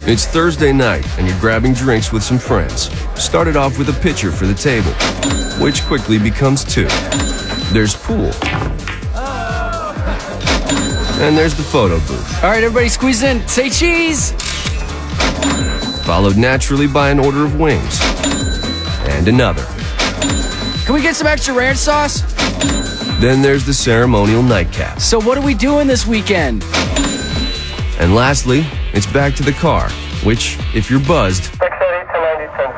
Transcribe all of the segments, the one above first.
It's Thursday night, and you're grabbing drinks with some friends. Started off with a pitcher for the table, which quickly becomes two. There's pool. And there's the photo booth. All right, everybody squeeze in. Say cheese! Followed naturally by an order of wings. And another. Can we get some extra ranch sauce? Then there's the ceremonial nightcap. So what are we doing this weekend? And lastly, it's back to the car, which, if you're buzzed, 630 to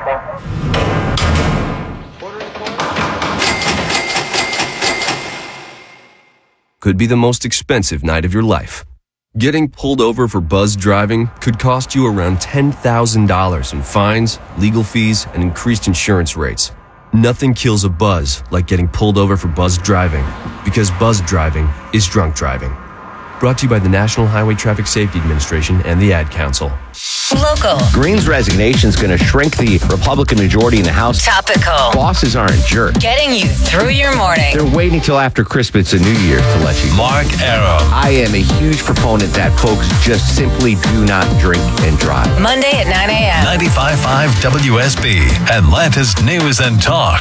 90, could be the most expensive night of your life. Getting pulled over for buzzed driving could cost you around $10,000 in fines, legal fees, and increased insurance rates. Nothing kills a buzz like getting pulled over for buzzed driving, because buzzed driving is drunk driving. Brought to you by the National Highway Traffic Safety Administration and the Ad Council. Local. Green's resignation is going to shrink the Republican majority in the House. Topical. Bosses aren't jerks. Getting you through your morning. They're waiting till after Christmas and New Year's to let you. Mark Arrow. I am a huge proponent that folks just simply do not drink and drive. Monday at 9 a.m. 95.5 WSB, Atlanta's News and Talk.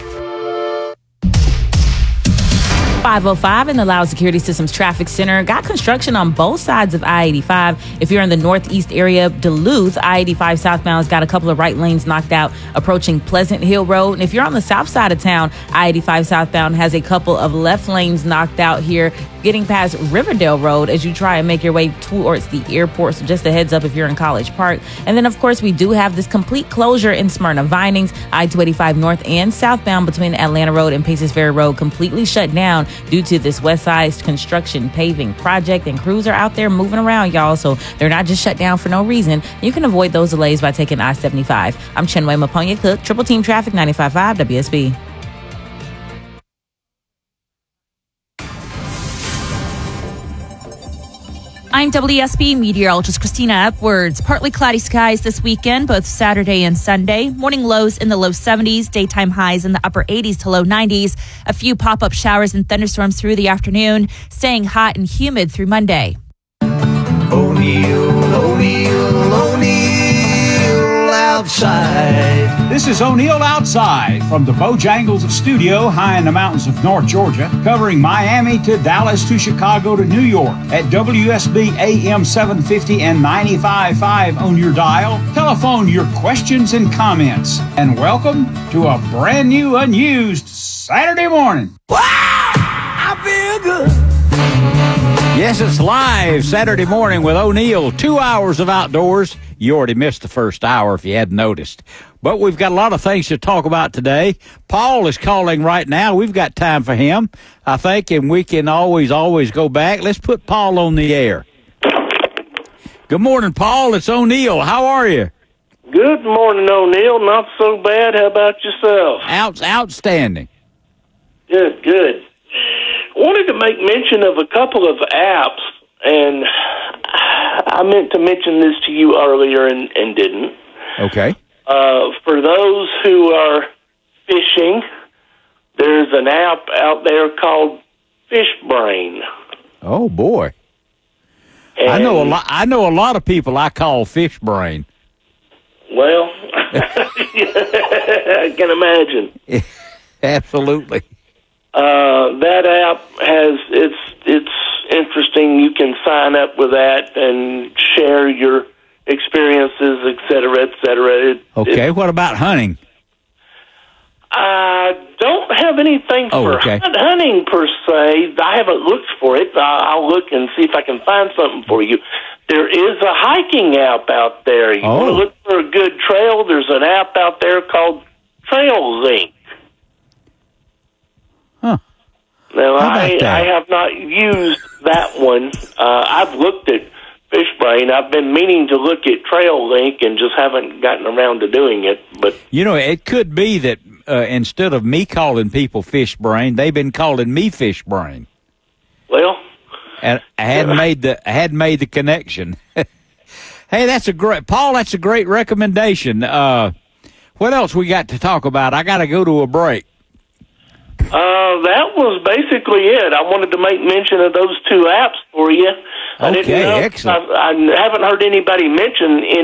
505 in the Loud Security Systems Traffic Center. Got construction on both sides of I-85. If you're in the northeast area of Duluth, I-85 southbound's got a couple of right lanes knocked out approaching Pleasant Hill Road. And if you're on the south side of town, I-85 southbound has a couple of left lanes knocked out here getting past Riverdale Road as you try and make your way towards the airport. So just a heads up if you're in College Park. And then, of course, we do have this complete closure in Smyrna Vinings, I-285 north and southbound between Atlanta Road and Paces Ferry Road completely shut down due to this west side construction paving project, and crews are out there moving around, y'all, so they're not just shut down for no reason. You can avoid those delays by taking I-75. I'm Chinwe Maponya Cook, Triple Team Traffic, 95.5 WSB. I'm WSB meteorologist Christina Upwards. Partly cloudy skies this weekend, both Saturday and Sunday. Morning lows in the low 70s, daytime highs in the upper 80s to low 90s. A few pop-up showers and thunderstorms through the afternoon, staying hot and humid through Monday. O'Neill Outside. This is O'Neill Outside from the Bojangles studio high in the mountains of North Georgia, covering Miami to Dallas to Chicago to New York at WSB AM 750 and 95.5 on your dial. Telephone your questions and comments. And welcome to a brand new, unused Saturday morning. Wow! I feel good. Yes, it's live Saturday morning with O'Neill. 2 hours of outdoors. You already missed the first hour if you hadn't noticed. But we've got a lot of things to talk about today. Paul is calling right now. We've got time for him, I think, and we can always go back. Let's put Paul on the air. Good morning, Paul. It's O'Neill. How are you? Good morning, O'Neill. Not so bad. How about yourself? Outstanding. Good. I wanted to make mention of a couple of apps, and I meant to mention this to you earlier and didn't. Okay. For those who are fishing, there's an app out there called FishBrain. Oh boy. And I know a lot of people I call FishBrain. Well, I can imagine. Absolutely. That app it's interesting. You can sign up with that and share your experiences, et cetera. Okay, what about hunting? I don't have anything for hunting per se. I haven't looked for it. I'll look and see if I can find something for you. There is a hiking app out there. You want to look for a good trail, there's an app out there called Trails Inc. Huh. Now, I have not used that one. I've looked at FishBrain. I've been meaning to look at Trail Link and just haven't gotten around to doing it. But it could be that instead of me calling people FishBrain, they've been calling me FishBrain. Well, and I hadn't made the connection. Hey, that's a great recommendation. What else we got to talk about? I got to go to a break. That was basically it. I wanted to make mention of those two apps for you. Okay, excellent. I haven't heard anybody mention